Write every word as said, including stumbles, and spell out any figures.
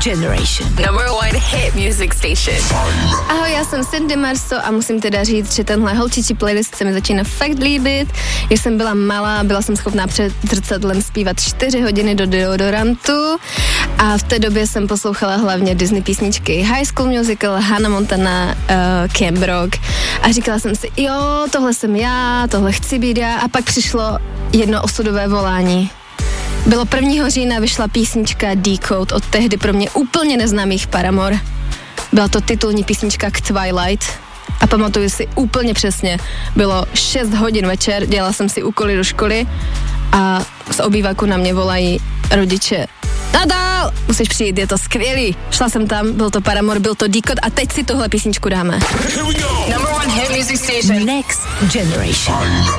Generation. Number one hit music station. Ahoj, já jsem Sandy Marso a musím teda říct, že tenhle holčičí playlist se mi začíná fakt líbit. Když jsem byla malá, byla jsem schopná před zrcadlem zpívat čtyři hodiny do deodorantu a v té době jsem poslouchala hlavně Disney písničky High School Musical, Hannah Montana, uh, Camp Rock a říkala jsem si, jo, tohle jsem já, tohle chci být já a pak přišlo jedno osudové volání. Bylo prvního října, vyšla písnička Decode od tehdy pro mě úplně neznámých Paramore. Byla to titulní písnička k Twilight a pamatuju si úplně přesně. Bylo šest hodin večer, dělala jsem si úkoly do školy a z obývaku na mě volají rodiče. Nadál, musíš přijít, je to skvělý. Šla jsem tam, byl to Paramore, byl to Decode a teď si tuhle písničku dáme. Number one hit music station. Next Generation.